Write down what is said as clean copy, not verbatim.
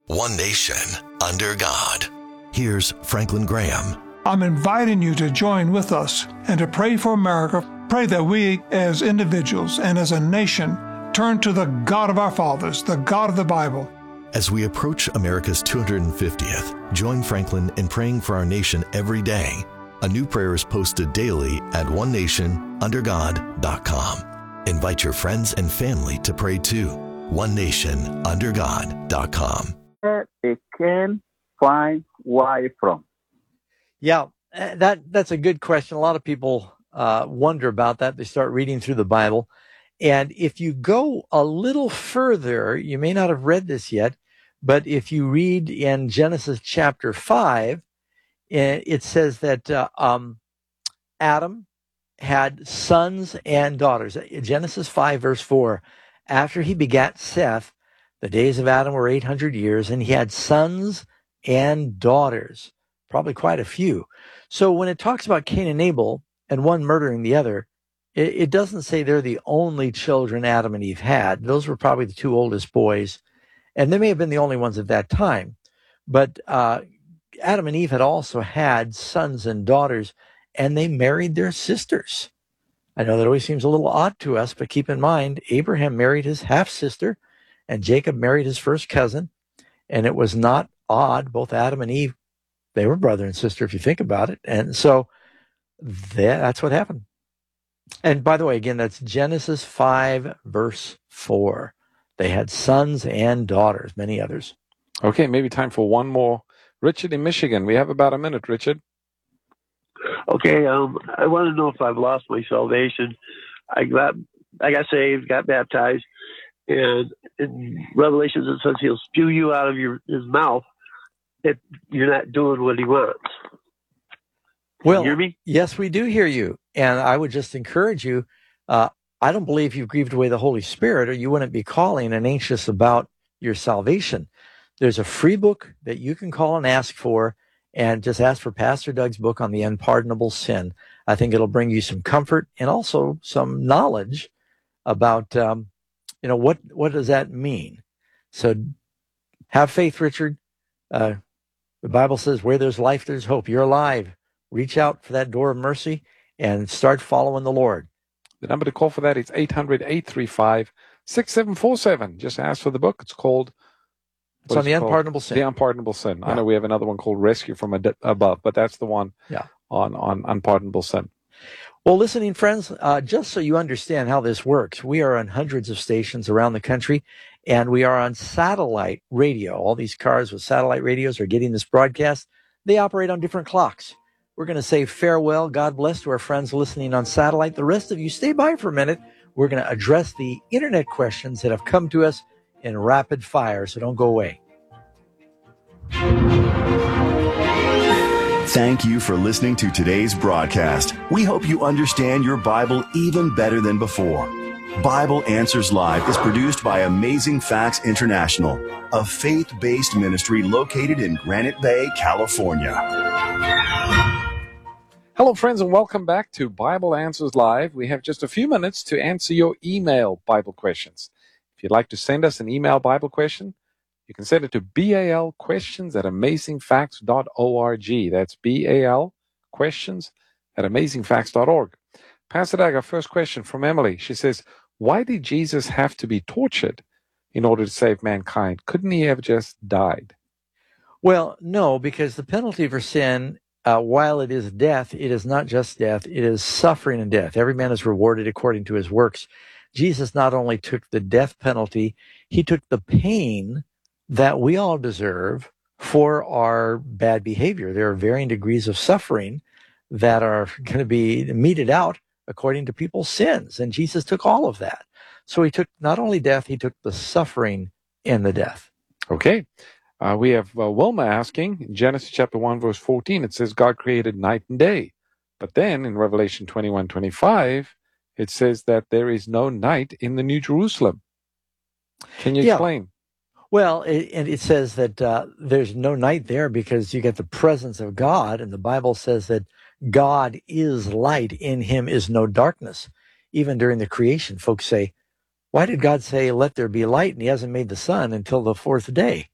One nation, under God. Here's Franklin Graham. I'm inviting you to join with us and to pray for America. Pray that we as individuals and as a nation turn to the God of our fathers, the God of the Bible. As we approach America's 250th, join Franklin in praying for our nation every day. A new prayer is posted daily at onenationundergod.com. Invite your friends and family to pray too. onenationundergod.com. They can find why from. Yeah, that's a good question. A lot of people wonder about that. They start reading through the Bible. And if you go a little further, you may not have read this yet, but if you read in Genesis chapter 5, it says that Adam had sons and daughters. Genesis 5, verse 4, after he begat Seth, the days of Adam were 800 years, and he had sons and daughters, probably quite a few. So when it talks about Cain and Abel and one murdering the other, it doesn't say they're the only children Adam and Eve had. Those were probably the two oldest boys, and they may have been the only ones at that time. But Adam and Eve had also had sons and daughters, and they married their sisters. I know that always seems a little odd to us, but keep in mind, Abraham married his half-sister, and Jacob married his first cousin, and it was not odd. Both Adam and Eve, they were brother and sister, if you think about it. And so that's what happened. And by the way, again, that's Genesis 5, verse 4. They had sons and daughters, many others. Okay, maybe time for one more. Richard in Michigan. We have about a minute, Richard. Okay, I want to know if I've lost my salvation. I got saved, got baptized, and in Revelations it says he'll spew you out of his mouth if you're not doing what he wants. Well, you hear me? Yes, we do hear you. And I would just encourage you, I don't believe you've grieved away the Holy Spirit, or you wouldn't be calling and anxious about your salvation. There's a free book that you can call and ask for, and just ask for Pastor Doug's book on the unpardonable sin. I think it'll bring you some comfort and also some knowledge about, what does that mean? So have faith, Richard. The Bible says where there's life, there's hope. You're alive. Reach out for that door of mercy and start following the Lord. The number to call for that is 800-835-6747. Just ask for the book. It's called... It's on the unpardonable sin. The unpardonable sin. Yeah. I know we have another one called Rescue from Above, but that's the one on unpardonable sin. Well, listening friends, just so you understand how this works, we are on hundreds of stations around the country, and we are on satellite radio. All these cars with satellite radios are getting this broadcast. They operate on different clocks. We're going to say farewell, God bless to our friends listening on satellite. The rest of you, stay by for a minute. We're going to address the internet questions that have come to us in rapid fire, so don't go away. Thank you for listening to today's broadcast. We hope you understand your Bible even better than before. Bible Answers Live is produced by Amazing Facts International, a faith-based ministry located in Granite Bay, California. Hello, friends, and welcome back to Bible Answers Live. We have just a few minutes to answer your email Bible questions. If you'd like to send us an email Bible question, you can send it to balquestions@amazingfacts.org. That's balquestions@amazingfacts.org. Pastor Doug, our first question from Emily. She says, why did Jesus have to be tortured in order to save mankind? Couldn't he have just died? Well, no, because the penalty for sin, while it is death, it is not just death, it is suffering and death. Every man is rewarded according to his works. Jesus not only took the death penalty, he took the pain that we all deserve for our bad behavior. There are varying degrees of suffering that are going to be meted out according to people's sins, and Jesus took all of that. So he took not only death, he took the suffering in the death. Okay. We have Wilma asking, in Genesis chapter 1, verse 14, it says God created night and day. But then in Revelation 21:25, it says that there is no night in the New Jerusalem. Can you explain? Well, it says that there's no night there because you get the presence of God, and the Bible says that God is light, in him is no darkness. Even during the creation, folks say, why did God say, let there be light, and he hasn't made the sun until the fourth day?